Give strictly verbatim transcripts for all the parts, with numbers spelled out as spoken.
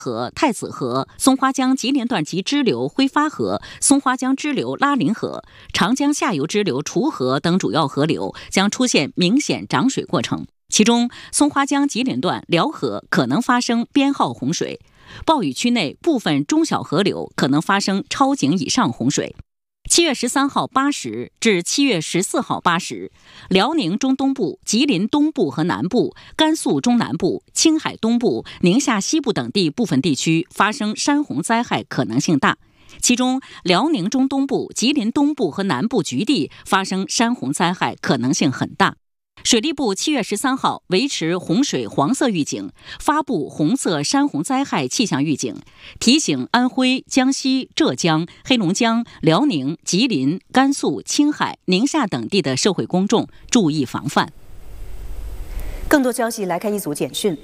河、太子河、松花江吉林段及支流挥发河、松花江支流拉林河、长江下游支流滁河等主要河流将出现明显涨水过程。其中，松花江吉林段辽河可能发生编号洪水，暴雨区内部分中小河流可能发生超警以上洪水。七月十三号八时至七月十四号八时，辽宁中东部、吉林东部和南部、甘肃中南部、青海东部、宁夏西部等地部分地区发生山洪灾害可能性大。其中，辽宁中东部、吉林东部和南部局地发生山洪灾害可能性很大。水利部七月十三号维持洪水黄色预警，发布红色山洪灾害气象预警，提醒安徽、江西、浙江、黑龙江、辽宁、吉林、甘肃、青海、宁夏等地的社会公众注意防范。 更多消息来看一组简讯。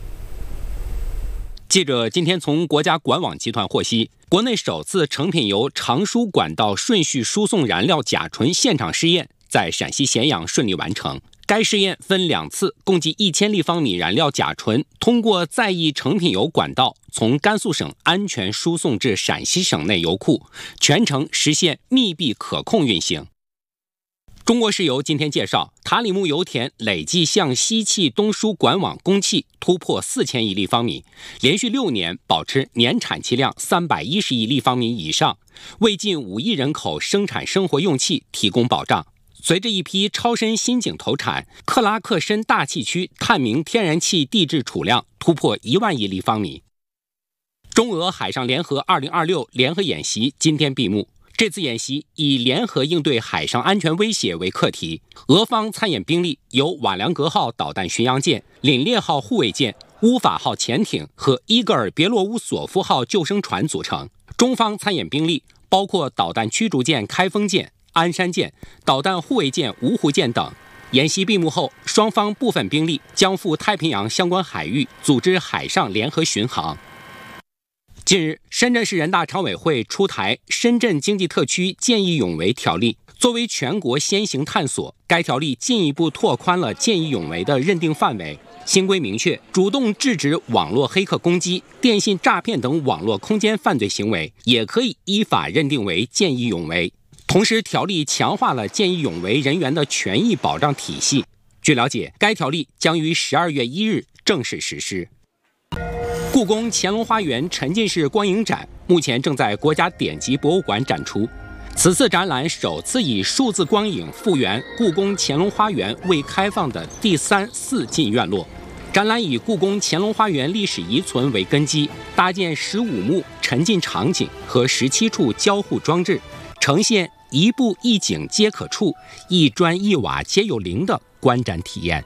记者今天从国家管网集团获悉，国内首次成品油长输管道顺序输送燃料甲醇现场试验在陕西咸阳顺利完成。该试验分两次，共计一千立方米燃料甲醇通过在役成品油管道从甘肃省安全输送至陕西省内油库，全程实现密闭可控运行。中国石油今天介绍，塔里木油田累计向西气东输管网供气突破四千亿立方米，连续六年保持年产气量三百一十亿立方米以上，为近五亿人口生产生活用气提供保障。随着一批超深新井投产，克拉克深大气区探明天然气地质储量突破一万亿立方米。中俄海上联合二零二六联合演习今天闭幕。这次演习以联合应对海上安全威胁为课题，俄方参演兵力由瓦良格号导弹巡洋舰、凛冽号护卫舰、乌法号潜艇和伊戈尔别洛乌索夫号救生船组成。中方参演兵力包括导弹驱逐舰开封舰、鞍山舰、导弹护卫舰芜湖舰等。演习闭幕后，双方部分兵力将赴太平洋相关海域组织海上联合巡航。近日，深圳市人大常委会出台《深圳经济特区见义勇为条例》，作为全国先行探索，该条例进一步拓宽了见义勇为的认定范围。新规明确，主动制止网络黑客攻击、电信诈骗等网络空间犯罪行为，也可以依法认定为见义勇为。同时，条例强化了见义勇为人员的权益保障体系。据了解，该条例将于十二月一日正式实施。故宫乾隆花园沉浸式光影展目前正在国家典籍博物馆展出。此次展览首次以数字光影复原故宫乾隆花园未开放的第三、四进院落。展览以故宫乾隆花园历史遗存为根基，搭建十五幕沉浸场景和十七处交互装置，呈现一步一景皆可触，一砖一瓦皆有灵的观展体验。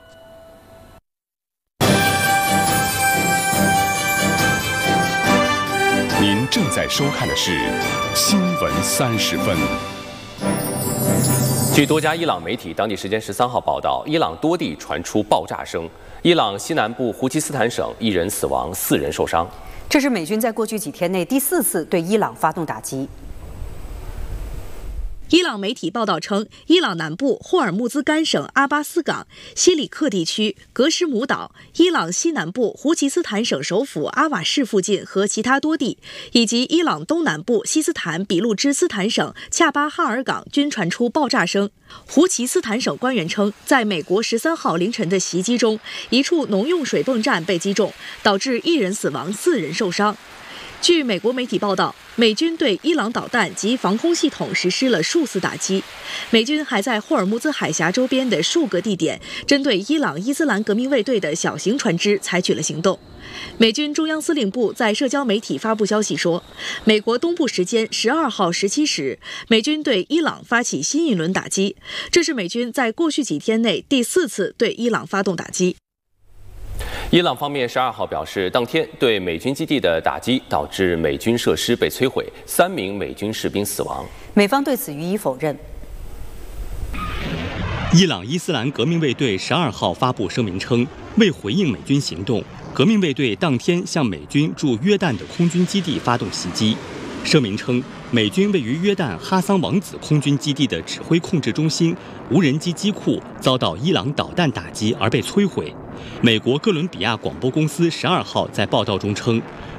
您正在收看的是《新闻三十分》。 据多家伊朗媒体当地时间十三号报道，伊朗多地传出爆炸声，伊朗西南部胡奇斯坦省一人死亡，四人受伤。 这是美军在过去几天内第四次对伊朗发动打击。 伊朗媒体报道称，伊朗南部霍尔木兹干省阿巴斯港、西里克地区、格什姆岛，伊朗西南部胡奇斯坦省首府阿瓦市附近和其他多地，以及伊朗东南部西斯坦比路支斯坦省恰巴哈尔港均传出爆炸声。胡奇斯坦省官员称，在美国十三号凌晨的袭击中，一处农用水泵站被击中，导致一人死亡，四人受伤。据美国媒体报道，美军对伊朗导弹及防空系统实施了数次打击。美军还在霍尔木兹海峡周边的数个地点，针对伊朗伊斯兰革命卫队的小型船只采取了行动。美军中央司令部在社交媒体发布消息说，美国东部时间十二号十七时，美军对伊朗发起新一轮打击，这是美军在过去几天内第四次对伊朗发动打击。 伊朗方面十二号表示，当天对美军基地的打击导致美军设施被摧毁，三名美军士兵死亡。 美方对此予以否认。 伊朗伊斯兰革命卫队十二号发布声明称，为回应美军行动，革命卫队当天向美军驻约旦的空军基地发动袭击。声明称，美军位于约旦哈桑王子空军基地的指挥控制中心无人机机库遭到伊朗导弹打击而被摧毁。美国哥伦比亚广播公司十二号在报道中称，